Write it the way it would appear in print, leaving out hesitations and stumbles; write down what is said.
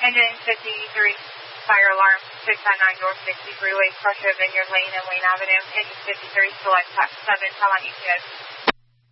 Engine 53, fire alarm, 699 North 60 Freeway, Crusher, Vineyard Lane, and Wayne Avenue. Engine 53, select Tax 7, tell on ETA.